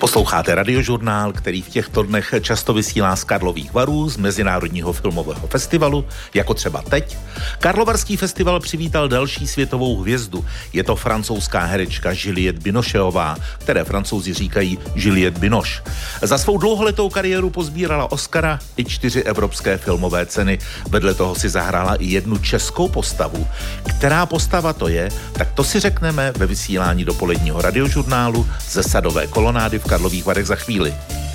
Posloucháte Radiožurnál, který v těchto dnech často vysílá z Karlových Varů, z Mezinárodního filmového festivalu, jako třeba teď. Karlovarský festival přivítal další světovou hvězdu. Je to francouzská herečka Juliette Binocheová, které Francouzi říkají Juliette Binoche. Za svou dlouholetou kariéru pozbírala Oscara i 4 evropské filmové ceny. Vedle toho si zahrála i jednu českou postavu. Která postava to je, tak to si řekneme ve vysílání dopoledního Radiožurnálu ze Sadové kolonády v Karlových Varech za chvíli.